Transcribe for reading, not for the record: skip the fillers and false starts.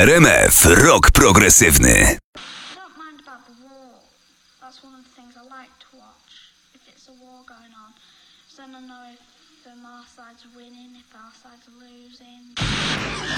RMF Rock Progresywny. I don't mind about the war. That's one of the things I like to watch. If it's a war going on, so then I know if our side's winning, if our side's losing.